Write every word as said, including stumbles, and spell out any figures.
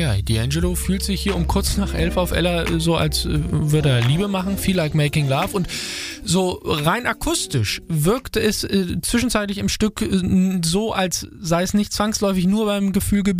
Ja, D'Angelo fühlt sich hier um kurz nach elf auf Ella so, als äh, würde er Liebe machen, Feel Like Making Love. Und so rein akustisch wirkte es äh, zwischenzeitlich im Stück äh, so, als sei es nicht zwangsläufig nur beim Gefühl geblieben,